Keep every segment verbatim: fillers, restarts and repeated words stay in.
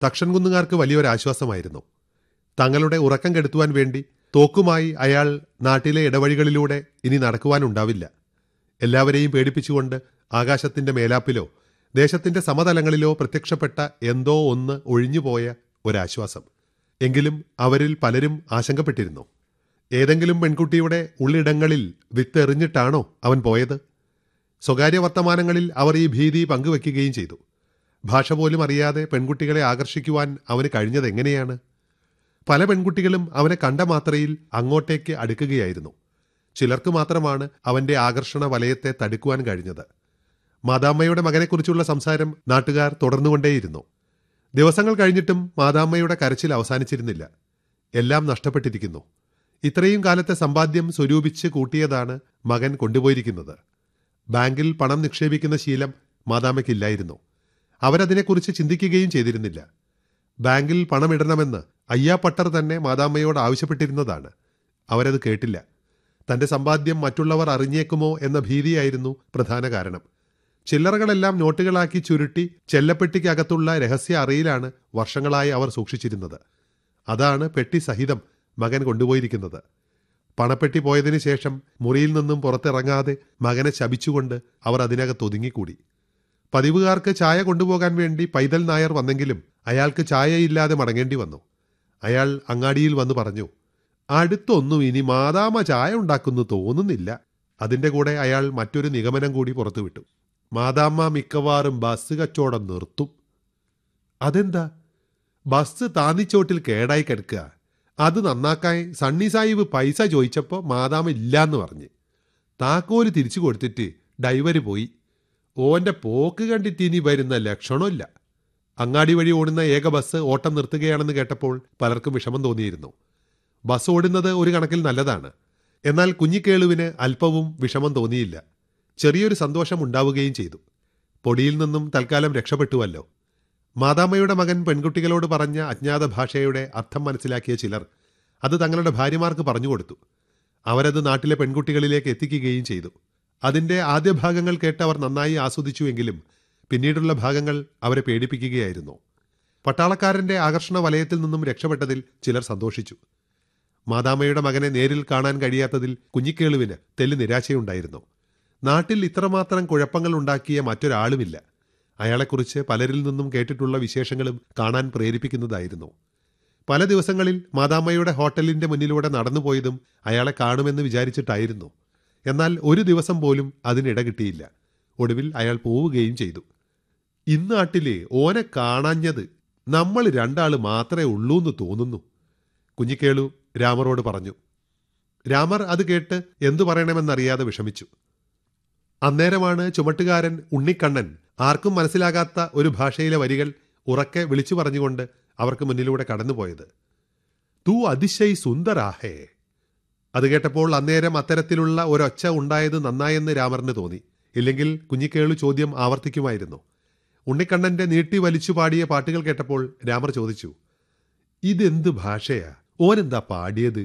തക്ഷൻകുന്നുകാർക്ക് വലിയൊരാശ്വാസമായിരുന്നു. തങ്ങളുടെ ഉറക്കം കെടുത്തുവാൻ വേണ്ടി തോക്കുമായി അയാൾ നാട്ടിലെ ഇടവഴികളിലൂടെ ഇനി നടക്കുവാനുണ്ടാവില്ല. എല്ലാവരെയും പേടിപ്പിച്ചുകൊണ്ട് ആകാശത്തിന്റെ മേലാപ്പിലോ ദേശത്തിന്റെ സമതലങ്ങളിലോ പ്രത്യക്ഷപ്പെട്ട എന്തോ ഒന്ന് ഒഴിഞ്ഞുപോയ ഒരാശ്വാസം. എങ്കിലും അവരിൽ പലരും ആശങ്കപ്പെട്ടിരുന്നു. ഏതെങ്കിലും പെൺകുട്ടിയുടെ ഉള്ളിടങ്ങളിൽ വിത്തെറിഞ്ഞിട്ടാണോ അവൻ പോയത്? സ്വകാര്യ വർത്തമാനങ്ങളിൽ അവർ ഈ ഭീതി പങ്കുവെക്കുകയും ചെയ്തു. ഭാഷ പോലും അറിയാതെ പെൺകുട്ടികളെ ആകർഷിക്കുവാൻ അവന് കഴിഞ്ഞതെങ്ങനെയാണ്? പല പെൺകുട്ടികളും അവനെ കണ്ട മാത്രയിൽ അങ്ങോട്ടേക്ക് അടുക്കുകയായിരുന്നു. ചിലർക്ക് മാത്രമാണ് അവന്റെ ആകർഷണ വലയത്തെ തടുക്കുവാൻ കഴിഞ്ഞത്. മാതാമ്മയുടെ മകനെക്കുറിച്ചുള്ള സംസാരം നാട്ടുകാർ തുടർന്നുകൊണ്ടേയിരുന്നു. ദിവസങ്ങൾ കഴിഞ്ഞിട്ടും മാതാമ്മയുടെ കരച്ചിൽ അവസാനിച്ചിരുന്നില്ല. എല്ലാം നഷ്ടപ്പെട്ടിരിക്കുന്നു. ഇത്രയും കാലത്തെ സമ്പാദ്യം സ്വരൂപിച്ച് കൂട്ടിയതാണ് മകൻ കൊണ്ടുപോയിരിക്കുന്നത്. ബാങ്കിൽ പണം നിക്ഷേപിക്കുന്ന ശീലം മാതാമ്മയ്ക്കില്ലായിരുന്നു. അവരതിനെക്കുറിച്ച് ചിന്തിക്കുകയും ചെയ്തിരുന്നില്ല. ബാങ്കിൽ പണമിടണമെന്ന് അയ്യാപ്പട്ടർ തന്നെ മാതാമ്മയോട് ആവശ്യപ്പെട്ടിരുന്നതാണ്. അവരത് കേട്ടില്ല. തന്റെ സമ്പാദ്യം മറ്റുള്ളവർ അറിഞ്ഞേക്കുമോ എന്ന ഭീതിയായിരുന്നു പ്രധാന കാരണം. ചില്ലറകളെല്ലാം നോട്ടുകളാക്കി ചുരുട്ടി ചെല്ലപ്പെട്ടിക്കകത്തുള്ള രഹസ്യ അറയിലാണ് വർഷങ്ങളായി അവർ സൂക്ഷിച്ചിരുന്നത്. അതാണ് പെട്ടി സഹിതം മകൻ കൊണ്ടുപോയിരിക്കുന്നത്. പണപ്പെട്ടി പോയതിനു ശേഷം മുറിയിൽ നിന്നും പുറത്തിറങ്ങാതെ മകനെ ശപിച്ചുകൊണ്ട് അവർ അതിനകത്ത് ഒതുങ്ങിക്കൂടി. പതിവുകാർക്ക് ചായ കൊണ്ടുപോകാൻ വേണ്ടി പൈതൽ നായർ വന്നെങ്കിലും അയാൾക്ക് ചായയില്ലാതെ മടങ്ങേണ്ടി വന്നു. അയാൾ അങ്ങാടിയിൽ വന്നു പറഞ്ഞു, അടുത്തൊന്നും ഇനി മാതാമ്മ ചായ ഉണ്ടാക്കുന്നു തോന്നുന്നില്ല. അതിന്റെ കൂടെ അയാൾ മറ്റൊരു നിഗമനം കൂടി പുറത്തുവിട്ടു. മാതാമ്മ മിക്കവാറും ബസ് കച്ചവടം നിർത്തും. അതെന്താ? ബസ് താന്നിച്ചോട്ടിൽ കേടായി കിടക്കുക. അത് നന്നാക്കാൻ സണ്ണി സാഹിബ് പൈസ ചോദിച്ചപ്പോൾ മാതാമ്മ ഇല്ലാന്ന് പറഞ്ഞ് താക്കോല് തിരിച്ചു കൊടുത്തിട്ട് ഡൈവര് പോയി. ഓന്റെ പോക്ക് കണ്ടിട്ട് ഇനി വരുന്ന ലക്ഷണമില്ല. അങ്ങാടി വഴി ഓടുന്ന ഏക ബസ് ഓട്ടം നിർത്തുകയാണെന്ന് കേട്ടപ്പോൾ പലർക്കും വിഷമം തോന്നിയിരുന്നു. ബസ് ഓടുന്നത് ഒരു കണക്കിൽ നല്ലതാണ്. എന്നാൽ കുഞ്ഞിക്കേളുവിന് അല്പവും വിഷമം തോന്നിയില്ല. ചെറിയൊരു സന്തോഷം ഉണ്ടാവുകയും ചെയ്തു. പൊടിയിൽ നിന്നും തൽക്കാലം രക്ഷപ്പെട്ടുവല്ലോ. മാതാമ്മയുടെ മകൻ പെൺകുട്ടികളോട് പറഞ്ഞ അജ്ഞാത ഭാഷയുടെ അർത്ഥം മനസ്സിലാക്കിയ ചിലർ അത് തങ്ങളുടെ ഭാര്യമാർക്ക് പറഞ്ഞുകൊടുത്തു. അവരത് നാട്ടിലെ പെൺകുട്ടികളിലേക്ക് എത്തിക്കുകയും ചെയ്തു. അതിന്റെ ആദ്യ ഭാഗങ്ങൾ കേട്ട് അവർ നന്നായി ആസ്വദിച്ചുവെങ്കിലും പിന്നീടുള്ള ഭാഗങ്ങൾ അവരെ പേടിപ്പിക്കുകയായിരുന്നു. പട്ടാളക്കാരന്റെ ആകർഷണ വലയത്തിൽ നിന്നും രക്ഷപ്പെട്ടതിൽ ചിലർ സന്തോഷിച്ചു. മാതാമ്മയുടെ മകനെ നേരിൽ കാണാൻ കഴിയാത്തതിൽ കുഞ്ഞിക്കേളുവിന് തെല്ല് നിരാശയുണ്ടായിരുന്നു. നാട്ടിൽ ഇത്രമാത്രം കുഴപ്പങ്ങൾ ഉണ്ടാക്കിയ മറ്റൊരാളുമില്ല. അയാളെക്കുറിച്ച് പലരിൽ നിന്നും കേട്ടിട്ടുള്ള വിശേഷങ്ങളും കാണാൻ പ്രേരിപ്പിക്കുന്നതായിരുന്നു. പല ദിവസങ്ങളിൽ മാതാമ്മയുടെ ഹോട്ടലിന്റെ മുന്നിലൂടെ നടന്നുപോയതും അയാളെ കാണുമെന്ന് വിചാരിച്ചിട്ടായിരുന്നു. എന്നാൽ ഒരു ദിവസം പോലും അതിനിട കിട്ടിയില്ല. ഒടുവിൽ അയാൾ പോവുകയും ചെയ്തു. ഇന്നാട്ടിലെ ഓനെ കാണാഞ്ഞത് നമ്മൾ രണ്ടാള് മാത്രമേ ഉള്ളൂന്ന് തോന്നുന്നു, കുഞ്ഞിക്കേളു രാമറോട് പറഞ്ഞു. രാമർ അത് കേട്ട് എന്തു പറയണമെന്നറിയാതെ വിഷമിച്ചു. അന്നേരമാണ് ചുമട്ടുകാരൻ ഉണ്ണിക്കണ്ണൻ ആർക്കും മനസ്സിലാകാത്ത ഒരു ഭാഷയിലെ വരികൾ ഉറക്കെ വിളിച്ചു പറഞ്ഞുകൊണ്ട് അവർക്ക് മുന്നിലൂടെ കടന്നുപോയത്. തൂ അതിശയ് സുന്ദരാഹേ. അത് കേട്ടപ്പോൾ അന്നേരം അത്തരത്തിലുള്ള ഒരൊച്ച ഉണ്ടായത് നന്നായെന്ന് രാമറിന് തോന്നി. ഇല്ലെങ്കിൽ കുഞ്ഞിക്കേളു ചോദ്യം ആവർത്തിക്കുമായിരുന്നു. ഉണ്ണിക്കണ്ണന്റെ നീട്ടി വലിച്ചു പാടിയ പാട്ടുകൾ കേട്ടപ്പോൾ രാമർ ചോദിച്ചു, ഇതെന്ത് ഭാഷയാ? ഓനെന്താ പാടിയത്?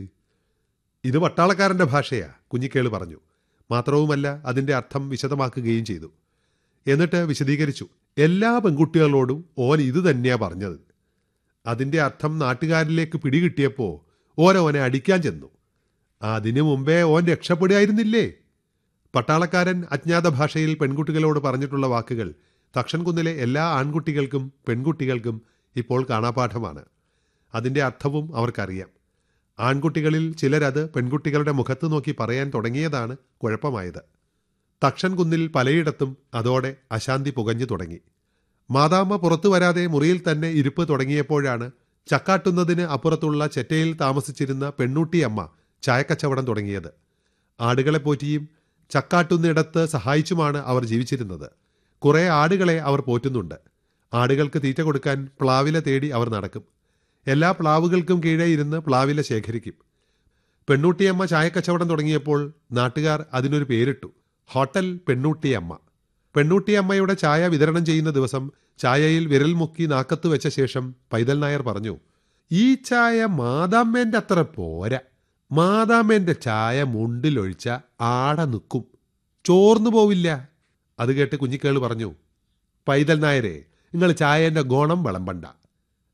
ഇത് പട്ടാളക്കാരന്റെ ഭാഷയാ, കുഞ്ഞിക്കേളു പറഞ്ഞു. മാത്രവുമല്ല അതിന്റെ അർത്ഥം വിശദമാക്കുകയും ചെയ്തു. എന്നിട്ട് വിശദീകരിച്ചു, എല്ലാ പെൺകുട്ടികളോടും ഓൻ ഇത് തന്നെയാ പറഞ്ഞത്. അതിന്റെ അർത്ഥം നാട്ടുകാരിലേക്ക് പിടികിട്ടിയപ്പോ ഓരോനെ അടിക്കാൻ ചെന്നു. അതിനു മുമ്പേ ഓൻ രക്ഷപ്പെടുകയായിരുന്നില്ലേ? പട്ടാളക്കാരൻ അജ്ഞാത ഭാഷയിൽ പെൺകുട്ടികളോട് പറഞ്ഞിട്ടുള്ള വാക്കുകൾ തക്ഷൻകുന്നിലെ എല്ലാ ആൺകുട്ടികൾക്കും പെൺകുട്ടികൾക്കും ഇപ്പോൾ കാണാപാഠമാണ്. അതിന്റെ അർത്ഥവും അവർക്കറിയാം. ആൺകുട്ടികളിൽ ചിലരത് പെൺകുട്ടികളുടെ മുഖത്ത് നോക്കി പറയാൻ തുടങ്ങിയതാണ് കുഴപ്പമായത്. തക്ഷൻകുന്നിൽ പലയിടത്തും അതോടെ അശാന്തി പുകഞ്ഞു തുടങ്ങി. മാതാമ്മ പുറത്തു വരാതെ മുറിയിൽ തന്നെ ഇരിപ്പ് തുടങ്ങിയപ്പോഴാണ് ചക്കാട്ടുന്നതിന് അപ്പുറത്തുള്ള ചെറ്റയിൽ താമസിച്ചിരുന്ന പെണ്ണൂട്ടിയമ്മ ചായക്കച്ചവടം തുടങ്ങിയത്. ആടുകളെ പോറ്റിയും ചക്കാട്ടുന്നിടത്ത് സഹായിച്ചുമാണ് അവർ ജീവിച്ചിരുന്നത്. കുറെ ആടുകളെ അവർ പോറ്റുന്നുണ്ട്. ആടുകൾക്ക് തീറ്റ കൊടുക്കാൻ പ്ലാവില തേടി അവർ നടക്കും. എല്ലാ പ്ലാവുകൾക്കും കീഴേ ഇരുന്ന് പ്ലാവില ശേഖരിക്കും. പെണ്ണൂട്ടിയമ്മ ചായക്കച്ചവടം തുടങ്ങിയപ്പോൾ നാട്ടുകാർ അതിനൊരു പേരിട്ടു, ഹോട്ടൽ പെണ്ണൂട്ടിയമ്മ. പെണ്ണൂട്ടിയമ്മയുടെ ചായ വിതരണം ചെയ്യുന്ന ദിവസം ചായയിൽ വിരൽ മുക്കി നാക്കത്ത് വെച്ച ശേഷം പൈതൽ നായർ പറഞ്ഞു, ഈ ചായ മാതാമ്മേന്റെ അത്ര പോരാ. മാതാമ്മേന്റെ ചായ മുണ്ടിലൊഴിച്ച ആട നിൽക്കും, ചോർന്നു പോവില്ല. അത് കേട്ട് കുഞ്ഞിക്കേള് പറഞ്ഞു, പൈതൽ നായരെ, നിങ്ങൾ ചായന്റെ ഗുണം വിളമ്പണ്ട.